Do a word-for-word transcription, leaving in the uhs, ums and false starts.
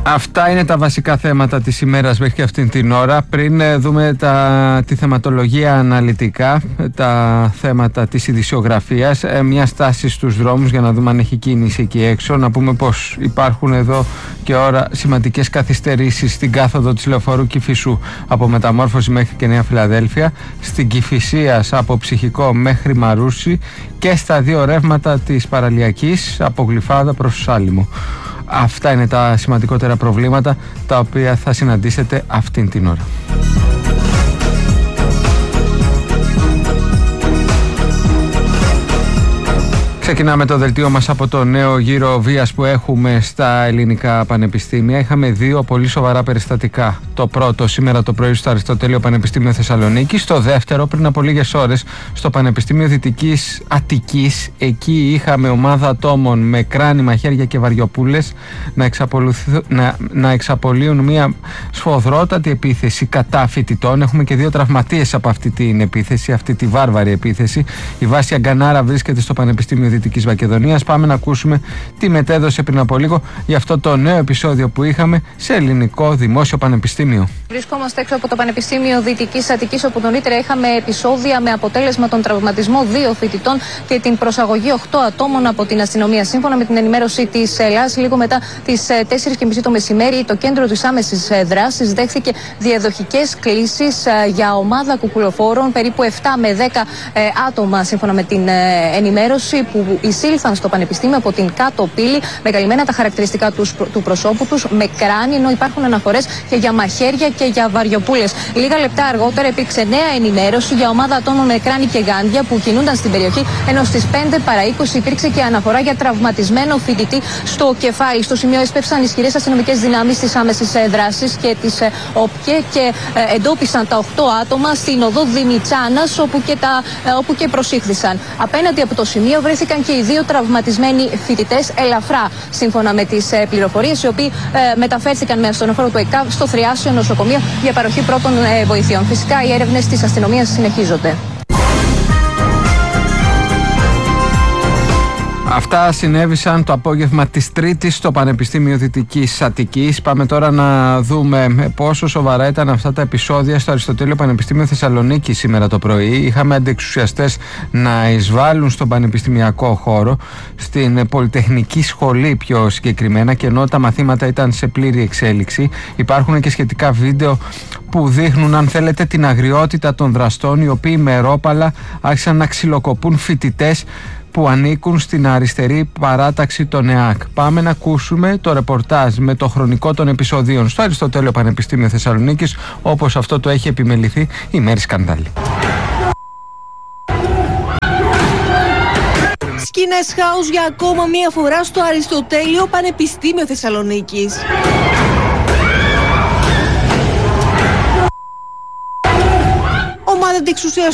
Αυτά είναι τα βασικά θέματα της ημέρας μέχρι και αυτήν την ώρα. Πριν δούμε τα, τη θεματολογία αναλυτικά, τα θέματα της ειδησιογραφίας, μια στάση στους δρόμους για να δούμε αν έχει κίνηση εκεί έξω. Να πούμε πως υπάρχουν εδώ και ώρα σημαντικές καθυστερήσεις στην κάθοδο της λεωφορείου Κηφισού από Μεταμόρφωση μέχρι και Νέα Φιλαδέλφια, στην Κηφισίας από Ψυχικό μέχρι Μαρούσι και στα δύο ρεύματα της Παραλιακής από Γλυφάδα προς Σάλιμο. Αυτά είναι τα σημαντικότερα προβλήματα τα οποία θα συναντήσετε αυτήν την ώρα. Ξεκινάμε το δελτίο μας από το νέο γύρο βίας που έχουμε στα ελληνικά πανεπιστήμια. Είχαμε δύο πολύ σοβαρά περιστατικά. Το πρώτο σήμερα το πρωί στο Αριστοτέλειο Πανεπιστήμιο Θεσσαλονίκης. Το δεύτερο πριν από λίγες ώρες στο Πανεπιστήμιο Δυτικής Αττικής. Εκεί είχαμε ομάδα ατόμων με κράνη, μαχαίρια και βαριοπούλες να, να, να εξαπολύουν μια σφοδρότατη επίθεση κατά φοιτητών. Έχουμε και δύο τραυματίες από αυτή την επίθεση, αυτή τη βάρβαρη επίθεση. Η Βάσια Γκανάρα βρίσκεται στο Πανεπιστήμιο Δυτικής Μακεδονίας. Πάμε να ακούσουμε τι μετέδωσε πριν από λίγο για αυτό το νέο επεισόδιο που είχαμε σε ελληνικό δημόσιο πανεπιστήμιο. Βρισκόμαστε έξω από το Πανεπιστήμιο Δυτικής Αττικής, όπου νωρίτερα είχαμε επεισόδια με αποτέλεσμα τον τραυματισμό δύο φοιτητών και την προσαγωγή οκτώ ατόμων από την αστυνομία. Σύμφωνα με την ενημέρωση της ΕΛΑΣ, λίγο μετά τις τέσσερις και μισή το μεσημέρι, το κέντρο της άμεσης δράσης δέχθηκε διαδοχικές κλήσεις για ομάδα κουκουλοφόρων, περίπου επτά με δέκα άτομα, σύμφωνα με την ενημέρωση, που εισήλθαν στο Πανεπιστήμιο από την κάτω πύλη με καλυμμένα τα χαρακτηριστικά του, του προσώπου τους, με κράνη, ενώ υπάρχουν αναφορές και για μαχαίρια και για βαριοπούλες. Λίγα λεπτά αργότερα υπήρξε νέα ενημέρωση για ομάδα ατόμων με κράνη και γάντια που κινούνταν στην περιοχή, ενώ στις πέντε παρά είκοσι υπήρξε και αναφορά για τραυματισμένο φοιτητή στο κεφάλι. Στο σημείο έσπευσαν ισχυρές αστυνομικές δυνάμεις της άμεσης δράσης και της ΟΠΚΕ και ε, εντόπισαν τα οκτώ άτομα στην οδό Δημητσάνας, όπου και, τα, ε, όπου και προσήχθησαν. Απέναντι από το σημείο βρέθηκαν και οι δύο τραυματισμένοι φοιτητές ελαφρά, σύμφωνα με τις ε, πληροφορίες, οι οποίοι ε, μεταφέρθηκαν με ασθενοφόρο του ΕΚΑΒ στο Θριάσιο Νοσοκομείο για παροχή πρώτων ε, βοηθειών. Φυσικά οι έρευνες της αστυνομίας συνεχίζονται. Αυτά συνέβησαν το απόγευμα της Τρίτης στο Πανεπιστήμιο Δυτικής Αττικής. Πάμε τώρα να δούμε πόσο σοβαρά ήταν αυτά τα επεισόδια στο Αριστοτέλειο Πανεπιστήμιο Θεσσαλονίκη σήμερα το πρωί. Είχαμε αντιεξουσιαστές να εισβάλλουν στον πανεπιστημιακό χώρο, στην Πολυτεχνική Σχολή πιο συγκεκριμένα, και ενώ τα μαθήματα ήταν σε πλήρη εξέλιξη, υπάρχουν και σχετικά βίντεο που δείχνουν, αν θέλετε, την αγριότητα των δραστών, οι οποίοι με ρόπαλα άρχισαν να ξυλοκοπούν φοιτητές που ανήκουν στην αριστερή παράταξη των ΕΑΚ. Πάμε να ακούσουμε το ρεπορτάζ με το χρονικό των επεισοδίων στο Αριστοτέλειο Πανεπιστήμιο Θεσσαλονίκης, όπως αυτό το έχει επιμεληθεί η Μέρη Σκανδάλη. Σκηνές χάους για ακόμα μία φορά στο Αριστοτέλειο Πανεπιστήμιο Θεσσαλονίκης. Ομάδα αντιεξουσίας